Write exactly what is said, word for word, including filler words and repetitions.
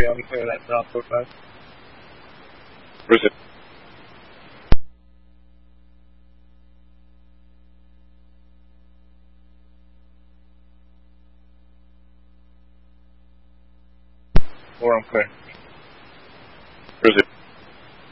unclear that drop four five. Receive. Four unclear.